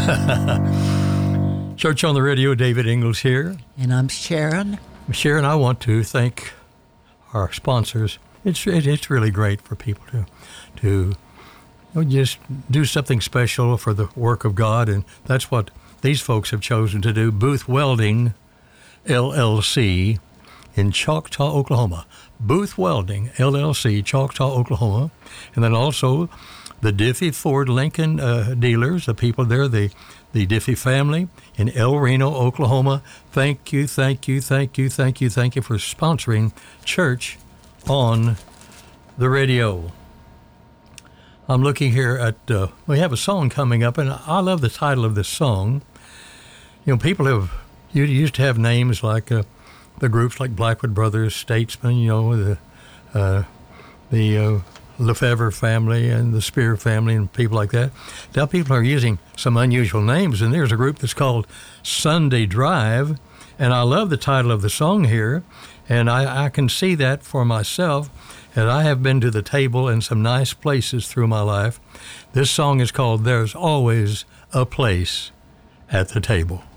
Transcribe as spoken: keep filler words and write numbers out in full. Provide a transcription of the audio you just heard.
Church on the Radio, David Ingalls here. And I'm Sharon. Sharon, I want to thank our sponsors. It's it's really great for people to to you know, just do something special for the work of God, and that's what these folks have chosen to do. Booth Welding, L L C, in Choctaw, Oklahoma. Booth Welding, L L C, Choctaw, Oklahoma. And then also the Diffie Ford Lincoln uh, dealers, the people there, the, the Diffie family in El Reno, Oklahoma. Thank you, thank you, thank you, thank you, thank you for sponsoring Church on the Radio. I'm looking here at, uh, we have a song coming up, and I love the title of this song. You know, people have, you used to have names like uh, the groups like Blackwood Brothers, Statesman, you know, the uh, the uh, Lefevre family and the Spear family and people like that. Now people are using some unusual names, and there's a group that's called Sunday Drive, and I love the title of the song here, and I, I can see that for myself, and I have been to the table in some nice places through my life. This song is called There's Always a Place at the Table.